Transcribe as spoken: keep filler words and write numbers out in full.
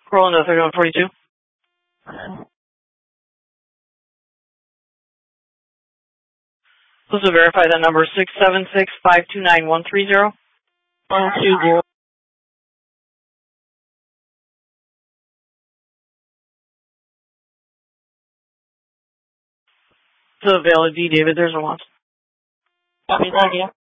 Rolling to thirty-one forty-two. Please verify that number six seven six five two nine one three zero. One two zero. To valid D. David, there's a want. Copy, thank you.